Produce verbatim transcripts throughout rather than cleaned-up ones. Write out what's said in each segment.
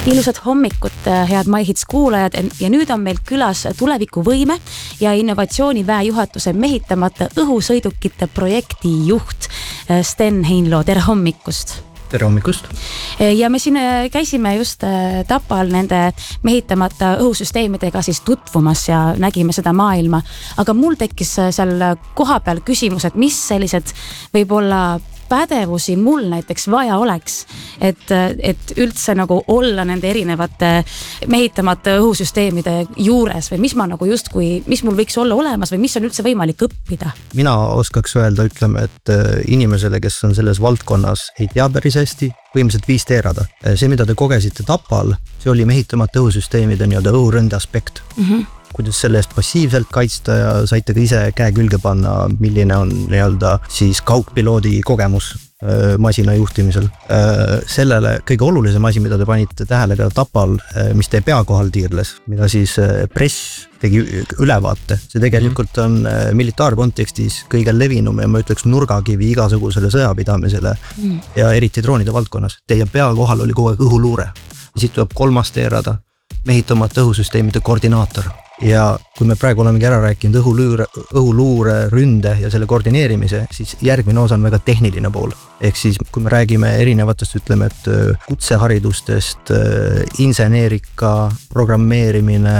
Ilusat hommikut, head MyHits kuulajad ja nüüd on meil külas tulevikuvõime ja innovatsiooniväe juhatuse mehitamata õhusõidukite projekti juht Sten Heinlo. Tere hommikust! Tere hommikust! Ja me siin käisime just Tapal nende mehitamata õhusüsteemidega siis tutvumas ja nägime seda maailma. Aga mul tekkis seal koha peal küsimus, et mis sellised võib-olla pädevusi mul näiteks vaja oleks, et, et üldse nagu olla nende erinevate mehitamata õhusüsteemide juures või mis ma nagu just kui, mis mul võiks olla olemas või mis on üldse võimalik õppida? Mina oskaks öelda, ütleme, et inimesele, kes on selles valdkonnas, ei tea päris hästi, võimiliselt viis teerada. See, mida te kogesite Tapal, see oli mehitamata õhusüsteemide nii-öelda õhuründe aspekt. Mm-hmm. Kuidas selle eest passiivselt kaitsta ja saite ka ise käe külge panna, milline on nii-öelda siis kaugpiloodi kogemus masina juhtimisel. Sellele kõige olulisem asi, mida te panite tähele ka Tapal, mis teie pea kohal tiirles, mida siis press tegi ülevaate. See tegelikult on militaarkontekstis kõige levinum ja ma ütleks nurgakivi igasugusele sõjapidamisele mm. ja eriti droonide valdkonnas. Teie pea kohal oli kogu aeg õhuluure. Siit tuleb kolmas teerada, mehitamata õhusüsteemide koordinaator. Ja kui me praegu olemegi ära rääkinud õhuluure, õhuluure ründe ja selle koordineerimise, siis järgmine osa on väga tehniline pool. Ehk siis kui me räägime erinevatest, ütleme, et kutseharidustest, inseneerika, programmeerimine,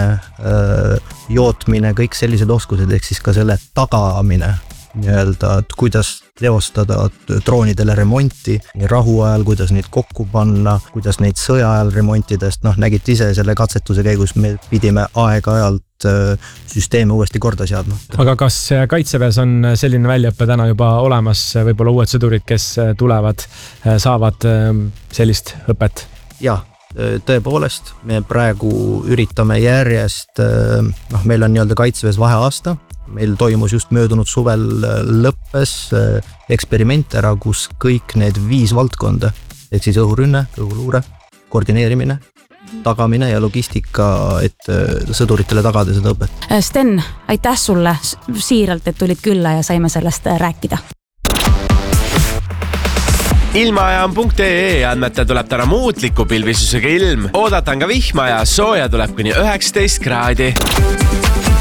jootmine, kõik sellised oskused, ehk siis ka selle tagamine, nii-öelda, et kuidas teostada droonidele remonti nii rahu ajal, kuidas neid kokku panna, kuidas neid sõja ajal remontidest, noh, nägite ise selle katsetuse käigus, me pidime aeg-ajalt süsteeme uuesti korda seadma. Aga kas Kaitseväes on selline väljaõppe täna juba olemas, võib-olla uued sõdurid, kes tulevad, saavad sellist õpet? Jah, tõepoolest, me praegu üritame järjest, noh, meil on nii-öelda Kaitseväes vaheaasta, meil toimus just möödunud suvel lõppes eksperiment ära, kus kõik need viis valdkonda, ehk siis õhurünne, õhuluure, koordineerimine, tagamine ja logistika, et sõduritele tagada seda õpet. Sten, aitäh sulle siiralt, et tulid külla ja saime sellest rääkida. Ilmaajam punkt ee andmetel tuleb täna muutliku pilvisusega ilm. Oodatan ka vihma ja sooja tuleb kuni üheksateist kraadi.